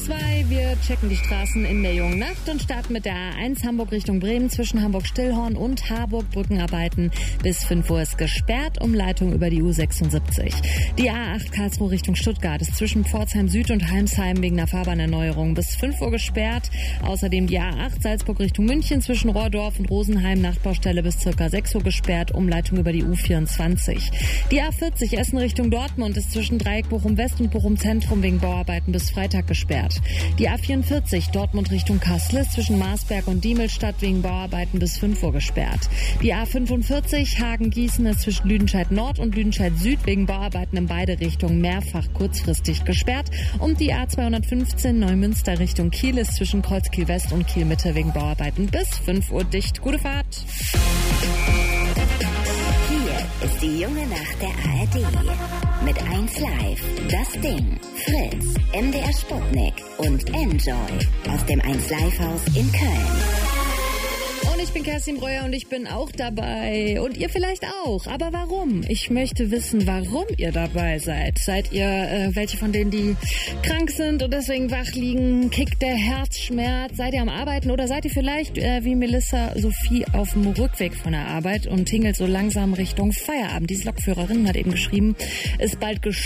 2. Wir checken die Straßen in der jungen Nacht und starten mit der A1 Hamburg Richtung Bremen. Zwischen Hamburg-Stillhorn und Harburg Brückenarbeiten. Bis 5 Uhr ist gesperrt. Umleitung über die U76. Die A8 Karlsruhe Richtung Stuttgart ist zwischen Pforzheim Süd und Heimsheim wegen einer Fahrbahnerneuerung bis 5 Uhr gesperrt. Außerdem die A8 Salzburg Richtung München zwischen Rohrdorf und Rosenheim Nachtbaustelle bis ca. 6 Uhr gesperrt. Umleitung über die U24. Die A40 Essen Richtung Dortmund ist zwischen Dreieck Bochum West und Bochum Zentrum wegen Bauarbeiten bis Freitag gesperrt. Die A44 Dortmund Richtung Kassel ist zwischen Marsberg und Diemelstadt wegen Bauarbeiten bis 5 Uhr gesperrt. Die A45 Hagen-Gießen ist zwischen Lüdenscheid Nord und Lüdenscheid Süd wegen Bauarbeiten in beide Richtungen mehrfach kurzfristig gesperrt. Und die A215 Neumünster Richtung Kiel ist zwischen Kreuzkiel West und Kiel Mitte wegen Bauarbeiten bis 5 Uhr dicht. Gute Fahrt! Hier ist die junge Nacht der ARD. Mit 1 Live, Das Ding, Fritz, MDR Sputnik und Enjoy aus dem 1 Live Haus in Köln. Und ich bin Kerstin Breuer und ich bin auch dabei. Und ihr vielleicht auch. Aber warum? Ich möchte wissen, warum ihr dabei seid. Seid ihr welche von denen, die krank sind und deswegen wach liegen? Kickt der Herzschmerz? Seid ihr am Arbeiten? Oder seid ihr vielleicht wie Melissa Sophie auf dem Rückweg von der Arbeit und tingelt so langsam Richtung Feierabend? Diese Lokführerin hat eben geschrieben, ist bald